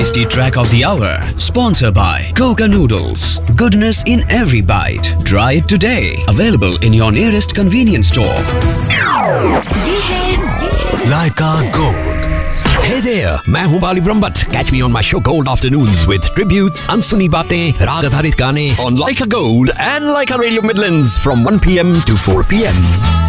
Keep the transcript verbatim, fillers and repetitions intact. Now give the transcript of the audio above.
tasty track of the hour, sponsored by Coca Noodles. Goodness in every bite. Try it today. Available in your nearest convenience store. ये है Laika Gold. Hey there, मैं हूँ बाली Brahmbhatt. Catch me on my show Gold Afternoons with tributes, अनसुनी बातें, राग आधारित गाने on Laika Gold and Laika Radio Midlands from one p m to four p m